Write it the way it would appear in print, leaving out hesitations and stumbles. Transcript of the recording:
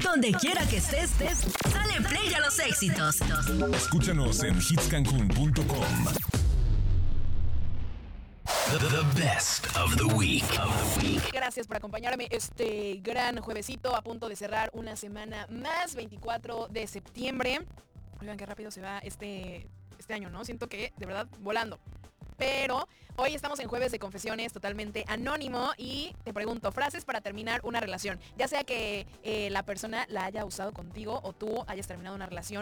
Donde quiera que estés, dale play a los éxitos. Escúchanos en hitscancun.com. The best of the week. Gracias por acompañarme este gran juevesito, a punto de cerrar una semana más, 24 de septiembre. Oigan, qué rápido se va este año, ¿no? Siento que, de verdad, volando. Pero hoy estamos en jueves de confesiones totalmente anónimo y te pregunto, frases para terminar una relación. Ya sea que la persona la haya usado contigo o tú hayas terminado una relación.